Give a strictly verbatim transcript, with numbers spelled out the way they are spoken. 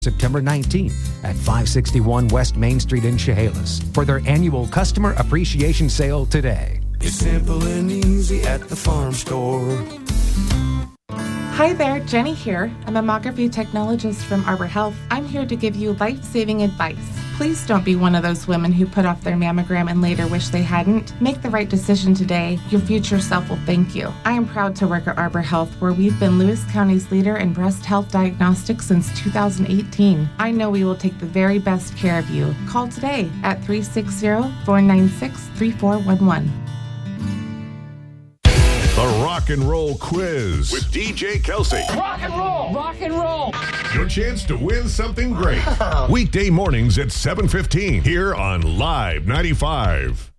September nineteenth at five sixty-one West Main Street in Chehalis for their annual Customer Appreciation Sale today. It's simple and easy at the farm store. Hi there, Jenny here, a mammography technologist from Arbor Health. I'm here to give you life-saving advice. Please don't be one of those women who put off their mammogram and later wish they hadn't. Make the right decision today. Your future self will thank you. I am proud to work at Arbor Health, where we've been Lewis County's leader in breast health diagnostics since two thousand eighteen. I know we will take the very best care of you. Call today at three six zero, four nine six, three four one one. The Rock and Roll Quiz with D J Kelsey. Rock and roll! Rock and roll! Your chance to win something great. Weekday mornings at seven fifteen here on Live ninety-five.